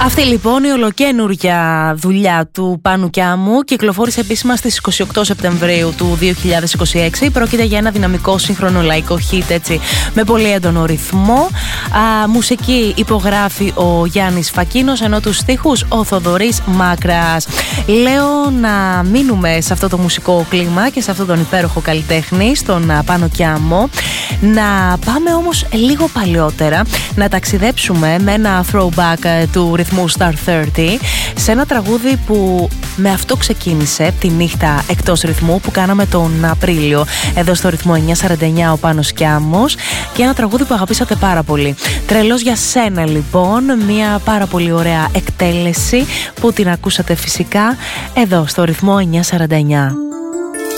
Αυτή λοιπόν η ολοκαίνουργια δουλειά του Πάνου Κιάμου κυκλοφόρησε επίσημα στις 28 Σεπτεμβρίου του 2026. Πρόκειται για ένα δυναμικό σύγχρονο λαϊκό hit, έτσι, με πολύ έντονο ρυθμό. Μουσική υπογράφει ο Γιάννης Φακίνος, ενώ τους στίχους ο Θοδωρής Μάκρας. Λέω να μείνουμε σε αυτό το μουσικό κλίμα και σε αυτόν τον υπέροχο καλλιτέχνη, στον Πάνο Κιάμο. Να πάμε όμως λίγο παλιότερα, να ταξιδέψουμε με ένα throwback του ρυθμού Star 30 σε ένα τραγούδι που με αυτό ξεκίνησε τη νύχτα εκτός ρυθμού που κάναμε τον Απρίλιο εδώ στο ρυθμό 949, ο Πάνος Κιάμος, και ένα τραγούδι που αγαπήσατε πάρα πολύ. Τρελός για σένα λοιπόν, μια πάρα πολύ ωραία εκτέλεση που την ακούσατε φυσικά εδώ στο ρυθμό 949.